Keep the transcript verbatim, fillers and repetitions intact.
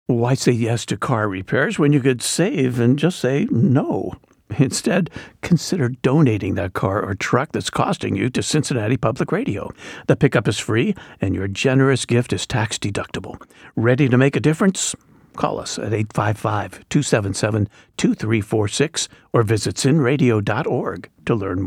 Why say yes to car repairs when you could save and just say no? Instead, consider donating that car or truck that's costing you to Cincinnati Public Radio. The pickup is free, and your generous gift is tax-deductible. Ready to make a difference? Call us at eight five five, two seven seven, two three four six or visit sin radio dot org to learn more.